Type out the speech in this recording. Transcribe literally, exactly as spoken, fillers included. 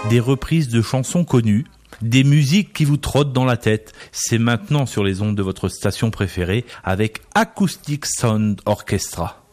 des reprises de chansons connues, des musiques qui vous trottent dans la tête. C'est maintenant sur les ondes de votre station préférée avec Acoustic Sound Orchestra.